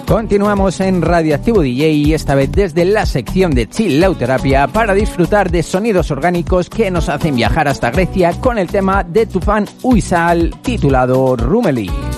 Continuamos en Radioactivo DJ y esta vez desde la sección de Chillauterapia para disfrutar de sonidos orgánicos que nos hacen viajar hasta Grecia con el tema de Tufan Uysal titulado Rumeli.